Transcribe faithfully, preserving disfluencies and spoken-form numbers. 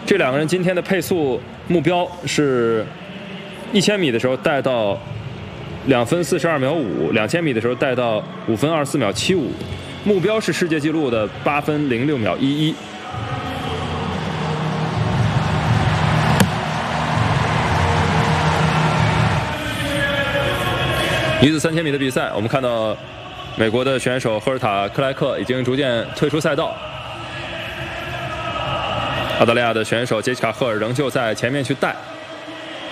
这两个人今天的配速目标是一千米的时候带到两分四十二秒五，两千米的时候带到五分二十四秒七五，目标是世界纪录的八分零六秒一一。女子三千米的比赛，我们看到美国的选手赫尔塔·克莱克已经逐渐退出赛道，澳大利亚的选手杰西卡·赫尔仍旧在前面去带。